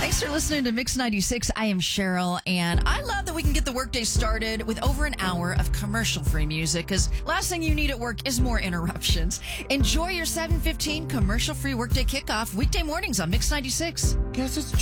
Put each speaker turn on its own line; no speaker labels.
Thanks for listening to Mix 96. I am Cheryl, and I love that we can get the workday started with over an hour of commercial-free music, because last thing you need at work is more interruptions. Enjoy your 7:15 commercial-free workday kickoff weekday mornings on Mix 96.
Guess it's